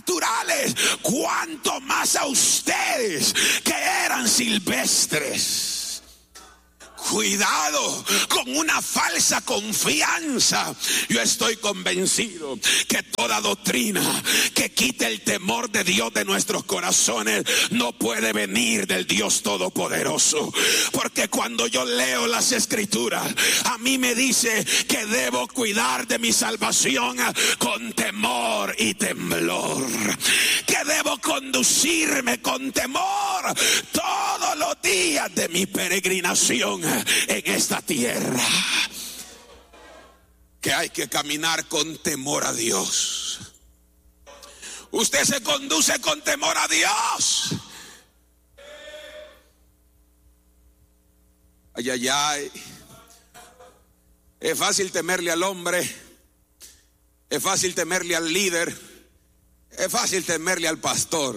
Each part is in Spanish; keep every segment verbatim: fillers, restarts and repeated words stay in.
naturales, cuanto más a ustedes que eran silvestres. Cuidado con una falsa confianza. Yo estoy convencido que toda doctrina que quite el temor de Dios de nuestros corazones no puede venir del Dios Todopoderoso. Porque cuando yo leo las Escrituras, a mí me dice que debo cuidar de mi salvación con temor y temblor. Que debo conducirme con temor todos los días de mi peregrinación en esta tierra. Que hay que caminar con temor a Dios. Usted se conduce con temor a Dios. Ay, ay, ay. Es fácil temerle al hombre. Es fácil temerle al líder. Es fácil temerle al pastor.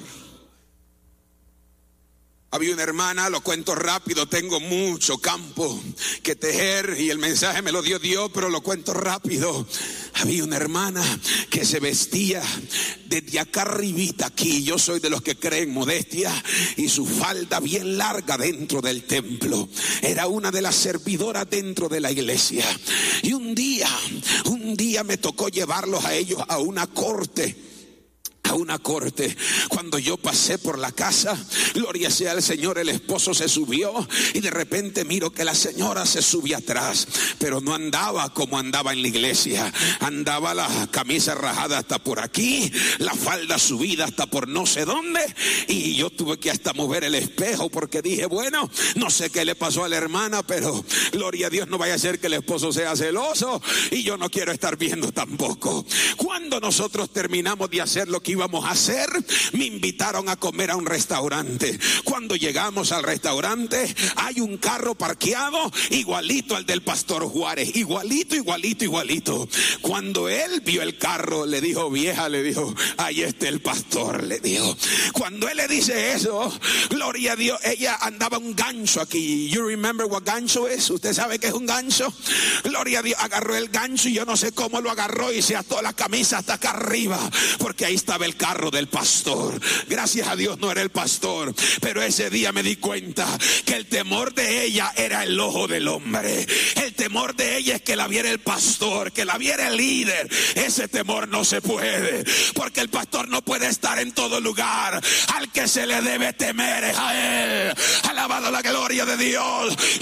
Había una hermana, lo cuento rápido, tengo mucho campo que tejer y el mensaje me lo dio Dios, pero lo cuento rápido. Había una hermana que se vestía desde acá arribita aquí. Yo soy de los que creen modestia, y su falda bien larga dentro del templo. Era una de las servidoras dentro de la iglesia. Y un día, un día me tocó llevarlos a ellos a una corte. A una corte. Cuando yo pasé por la casa, gloria sea al Señor, el esposo se subió y de repente miro que la señora se subía atrás, pero no andaba como andaba en la iglesia. Andaba la camisa rajada hasta por aquí, la falda subida hasta por no sé dónde, y yo tuve que hasta mover el espejo porque dije, bueno, no sé qué le pasó a la hermana, pero gloria a Dios, no vaya a ser que el esposo sea celoso y yo no quiero estar viendo tampoco. Cuando nosotros terminamos de hacer lo que íbamos a hacer, me invitaron a comer a un restaurante. Cuando llegamos al restaurante, hay un carro parqueado igualito al del pastor Juárez, igualito, igualito, igualito. Cuando él vio el carro, le dijo, vieja, le dijo, ahí está el pastor, le dijo. Cuando él le dice eso, gloria a Dios, ella andaba un gancho aquí. You remember what gancho es? ¿Usted sabe qué es un gancho? Gloria a Dios, agarró el gancho y yo no sé cómo lo agarró y se ató la camisa hasta acá arriba, porque ahí estaba el carro del pastor. Gracias a Dios no era el pastor, pero ese día me di cuenta que el temor de ella era el ojo del hombre. El temor de ella es que la viera el pastor, que la viera el líder. Ese temor no se puede, porque el pastor no puede estar en todo lugar. Al que se le debe temer es a él. Alabado la gloria de Dios.